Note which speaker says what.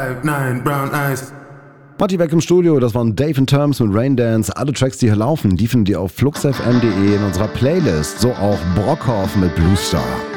Speaker 1: 9, brown eyes.
Speaker 2: Party Back im Studio, das waren Dave and Terms mit Rain Dance. Alle Tracks, die hier laufen, die findet ihr auf fluxfm.de in unserer Playlist. So auch Brockhoff mit Blue Star.